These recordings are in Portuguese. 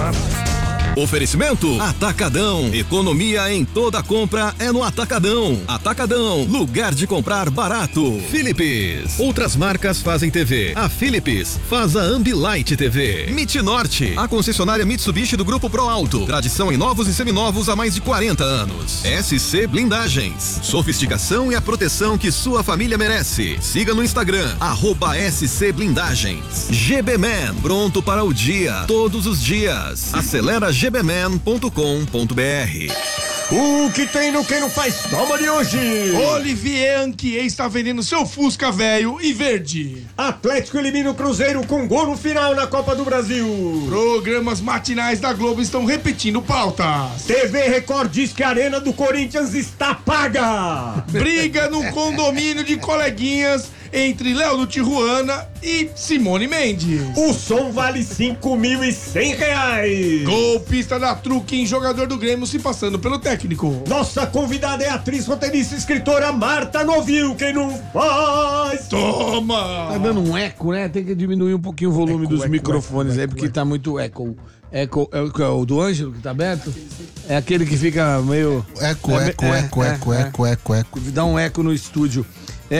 Oferecimento Atacadão. Economia em toda compra é no Atacadão. Atacadão, lugar de comprar barato. Philips. Outras marcas fazem TV. A Philips faz a Ambilight TV. MIT Norte, a concessionária Mitsubishi do Grupo Pro Alto. Tradição em novos e seminovos há mais de 40 anos. SC Blindagens. Sofisticação e a proteção que sua família merece. Siga no Instagram, @SC Blindagens. GB-Man, pronto para o dia, todos os dias. Acelera gbman.com.br. O que tem no Quem Não Faz Toma de hoje? Olivier Anquier está vendendo seu Fusca velho e verde. Atlético elimina o Cruzeiro com gol no final na Copa do Brasil. Programas matinais da Globo estão repetindo pautas. TV Record diz que a Arena do Corinthians está paga. Briga no condomínio de coleguinhas entre Léo do Tijuana e Simone Mendes. O som vale R$5.100. Golpista da truque em jogador do Grêmio se passando pelo técnico. Nossa convidada é a atriz, roteirista e escritora Marta Novil. Quem não faz? Toma! Tá dando um eco, né? Tem que diminuir um pouquinho o volume dos microfones aí, porque tá muito eco. Eco é o do Ângelo que tá aberto? É aquele que fica meio... Eco. Dá um eco no estúdio. O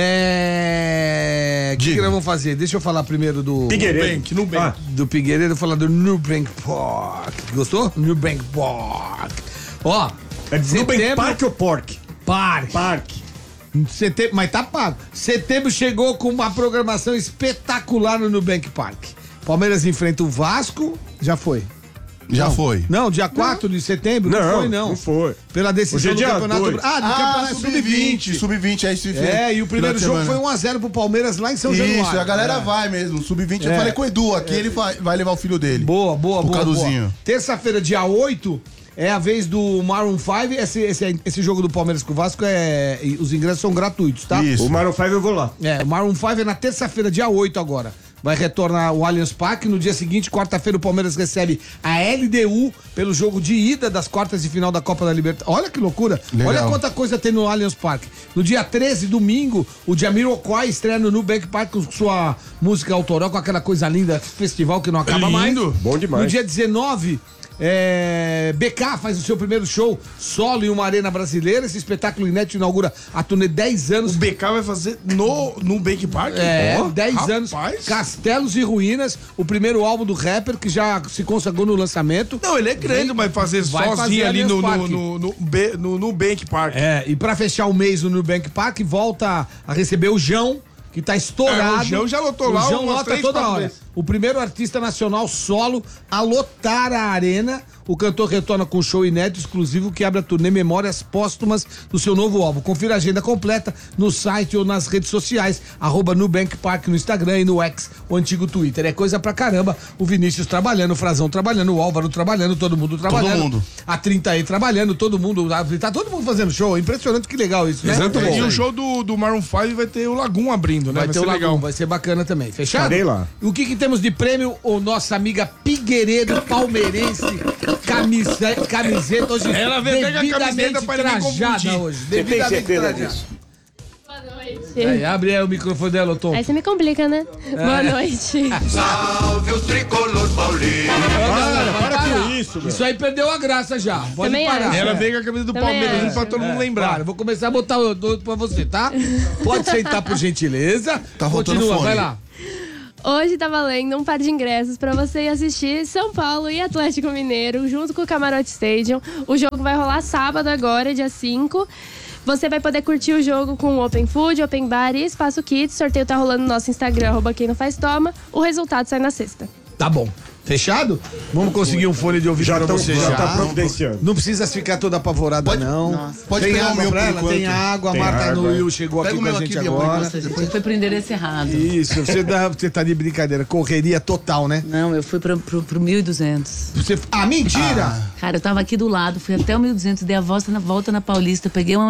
que nós vamos fazer? Deixa eu falar primeiro do Figueiredo. Do Figueiredo, falar do Nubank Park. Gostou? Nubank Park. Ó, É dizer Nubank Park ou Pork? Park. Setembro, mas tá pago. Setembro chegou com uma programação espetacular no Nubank Park. Palmeiras enfrenta o Vasco, já foi. Já foi. Não, dia 4 de setembro? Não foi. Pela decisão do Campeonato do Campeonato Sub-20. Sub-20, é isso. E o primeiro jogo foi 1-0 pro Palmeiras lá em São Januário. Isso, a galera vai mesmo. Sub-20, eu falei com o Edu, aqui ele vai levar o filho dele. Boa. Caduzinho. Terça-feira, dia 8, é a vez do Maroon 5. Esse jogo do Palmeiras com o Vasco, os ingressos são gratuitos, tá? Isso. O Maroon 5 eu vou lá. O Maroon 5 é na terça-feira, dia 8 agora. Vai retornar o Allianz Parque. No dia seguinte, quarta-feira, o Palmeiras recebe a LDU pelo jogo de ida das quartas de final da Copa da Libertadores. Olha que loucura. Legal. Olha quanta coisa tem no Allianz Parque. No dia 13, domingo, o Jamiroquai estreia no Nubank Park com sua música autoral, com aquela coisa linda, festival que não acaba mais. Bom demais. No dia 19... BK faz o seu primeiro show solo em uma arena brasileira. Esse espetáculo inédito inaugura a turnê 10 anos. O BK vai fazer no Nubank Park? 10 anos. Castelos e Ruínas, o primeiro álbum do rapper que já se consagrou no lançamento. Não, ele é grande, mas fazer sozinho ali no Nubank Park. E pra fechar o mês no Nubank Park, volta a receber o João, que tá estourado. O João já lotou lá. O João lota toda hora. O primeiro artista nacional solo a lotar a arena. O cantor retorna com um show inédito exclusivo que abre a turnê Memórias Póstumas do seu novo álbum. Confira a agenda completa no site ou nas redes sociais, @Nubank Park no Instagram e no X, o antigo Twitter. É coisa pra caramba. O Vinícius trabalhando, o Frazão trabalhando, o Álvaro trabalhando, todo mundo trabalhando. Todo mundo. A 30 aí trabalhando, todo mundo. Tá todo mundo fazendo show. Impressionante, que legal isso, né? Exatamente. E o show do Maroon 5 vai ter o Lagoon abrindo, né? Vai ter o legal. Lagoon, vai ser bacana também. Fechado? Estarei lá. O que temos de prêmio? O nossa amiga Figueiredo, palmeirense, camiseta hoje. Ela veio pegar a camiseta pra ninguém confundir. Hoje. Você tem certeza trajada. disso? Boa noite. Aí, abre aí o microfone dela, Tom. Aí você me complica, né? Boa noite. Salve o tricolor paulista. Para com isso, meu. Isso aí perdeu a graça já. Pode Também parar. acho. Ela veio com a camisa do Também Palmeiras acho. pra todo mundo lembrar. Claro, vou começar a botar o outro pra você, tá? Pode sentar, por gentileza. Tá faltando Continua, fone. vai lá. Hoje tá valendo um par de ingressos pra você ir assistir São Paulo e Atlético Mineiro junto com o Camarote Stadium. O jogo vai rolar sábado agora, dia 5. Você vai poder curtir o jogo com Open Food, Open Bar e Espaço Kids. O sorteio tá rolando no nosso Instagram, @quem não faz toma. O resultado sai na sexta. Tá bom. Fechado? Vamos conseguir um fone de ouvido pra você Já tá já. providenciando. Não precisa ficar toda apavorada, não. Nossa. Pode tem pegar o água meu pra por ela? enquanto. Tem água, a Tem Marta água, Noil chegou Pega aqui o com a meu gente aqui, agora. Nossa, Você foi pro endereço errado. Isso, você tá de brincadeira. Correria total, né? Não, eu fui pro 1200. Mentira! Cara, eu tava aqui do lado, fui até o 1200, dei a volta na Paulista, peguei uma